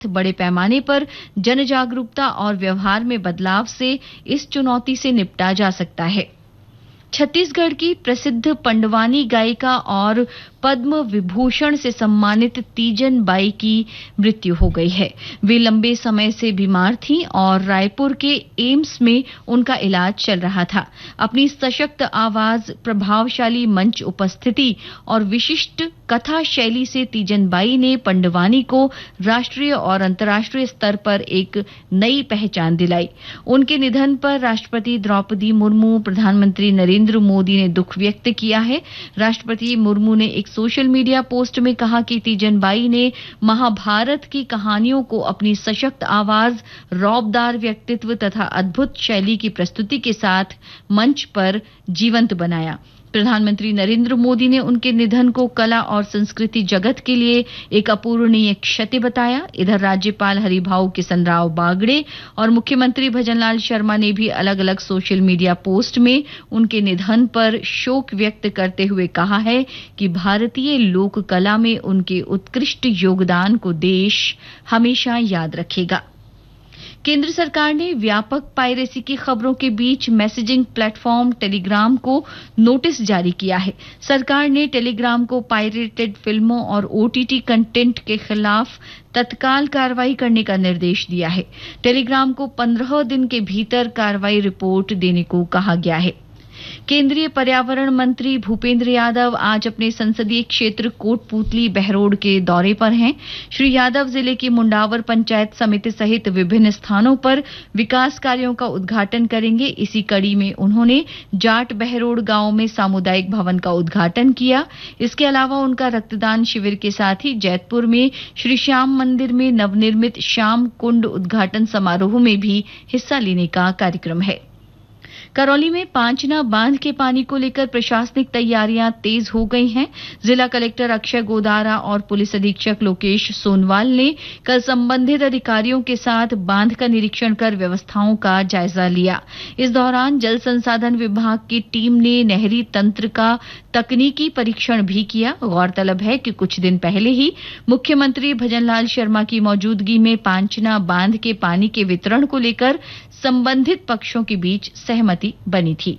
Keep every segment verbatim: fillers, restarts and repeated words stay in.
बड़े पैमाने पर जन जागरूकता और व्यवहार में बदलाव से इस चुनौती से निपटा जा सकता है। छत्तीसगढ़ की प्रसिद्ध पंडवानी गायिका और पद्म विभूषण से सम्मानित तीजन बाई की मृत्यु हो गई है। वे लंबे समय से बीमार थीं और रायपुर के एम्स में उनका इलाज चल रहा था। अपनी सशक्त आवाज, प्रभावशाली मंच उपस्थिति और विशिष्ट कथा शैली से तीजन बाई ने पंडवानी को राष्ट्रीय और अंतर्राष्ट्रीय स्तर पर एक नई पहचान दिलाई। उनके निधन पर राष्ट्रपति द्रौपदी मुर्मू, प्रधानमंत्री नरेंद्र मोदी ने दुख व्यक्त किया है। राष्ट्रपति मुर्मू ने एक सोशल मीडिया पोस्ट में कहा कि तीजन बाई ने महाभारत की कहानियों को अपनी सशक्त आवाज, रौबदार व्यक्तित्व तथा अद्भुत शैली की प्रस्तुति के साथ मंच पर जीवंत बनाया। प्रधानमंत्री नरेंद्र मोदी ने उनके निधन को कला और संस्कृति जगत के लिए एक अपूरणीय क्षति बताया। इधर राज्यपाल हरिभाऊ किशनराव बागड़े और मुख्यमंत्री भजनलाल शर्मा ने भी अलग अलग सोशल मीडिया पोस्ट में उनके निधन पर शोक व्यक्त करते हुए कहा है कि भारतीय लोक कला में उनके उत्कृष्ट योगदान को देश हमेशा याद रखेगा। केंद्र सरकार ने व्यापक पायरेसी की खबरों के बीच मैसेजिंग प्लेटफॉर्म टेलीग्राम को नोटिस जारी किया है। सरकार ने टेलीग्राम को पायरेटेड फिल्मों और ओटीटी कंटेंट के खिलाफ तत्काल कार्रवाई करने का निर्देश दिया है। टेलीग्राम को पंद्रह दिन के भीतर कार्रवाई रिपोर्ट देने को कहा गया है। केंद्रीय पर्यावरण मंत्री भूपेंद्र यादव आज अपने संसदीय क्षेत्र कोटपूतली बहरोड के दौरे पर हैं। श्री यादव जिले की मुंडावर पंचायत समिति सहित विभिन्न स्थानों पर विकास कार्यों का उद्घाटन करेंगे। इसी कड़ी में उन्होंने जाट बहरोड गांव में सामुदायिक भवन का उद्घाटन किया। इसके अलावा उनका रक्तदान शिविर के साथ ही जैतपुर में श्री श्याम मंदिर में नवनिर्मित श्याम कुंड उद्घाटन समारोह में भी हिस्सा लेने का कार्यक्रम है। करौली में पांचना बांध के पानी को लेकर प्रशासनिक तैयारियां तेज हो गई हैं। जिला कलेक्टर अक्षय गोदारा और पुलिस अधीक्षक लोकेश सोनवाल ने कल संबंधित अधिकारियों के साथ बांध का निरीक्षण कर व्यवस्थाओं का जायजा लिया। इस दौरान जल संसाधन विभाग की टीम ने नहरी तंत्र का तकनीकी परीक्षण भी किया। गौरतलब है कि कुछ दिन पहले ही मुख्यमंत्री भजनलाल शर्मा की मौजूदगी में पांचना बांध के पानी के वितरण को लेकर संबंधित पक्षों के बीच सहमति बनी थी।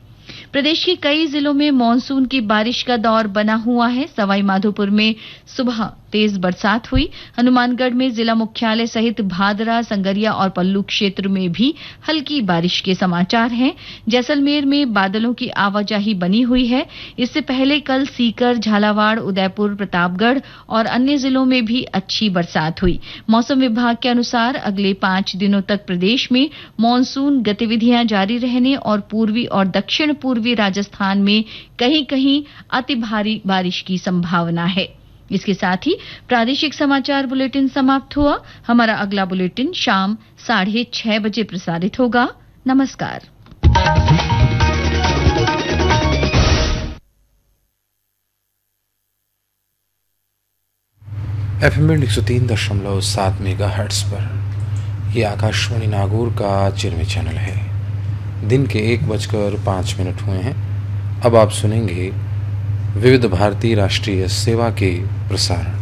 प्रदेश के कई जिलों में मानसून की बारिश का दौर बना हुआ है। सवाई माधोपुर में सुबह तेज बरसात हुई। हनुमानगढ़ में जिला मुख्यालय सहित भादरा, संगरिया और पल्लू क्षेत्र में भी हल्की बारिश के समाचार हैं। जैसलमेर में बादलों की आवाजाही बनी हुई है। इससे पहले कल सीकर, झालावाड़, उदयपुर, प्रतापगढ़ और अन्य जिलों में भी अच्छी बरसात हुई। मौसम विभाग के अनुसार अगले पांच दिनों तक प्रदेश में मानसून गतिविधियां जारी रहने और पूर्वी और दक्षिण पूर्वी राजस्थान में कहीं कहीं अति भारी बारिश की संभावना है। इसके साथ ही प्रादेशिक समाचार बुलेटिन समाप्त हुआ। हमारा अगला बुलेटिन शाम साढ़े छह बजे प्रसारित होगा। नमस्कार। एफएम एक सौ तीन दशमलव सात मेगाहर्ट्ज पर यह आकाशवाणी नागौर का चिरमी चैनल है। दिन के एक बजकर पाँच मिनट हुए हैं। अब आप सुनेंगे विविध भारती राष्ट्रीय सेवा के प्रसारण।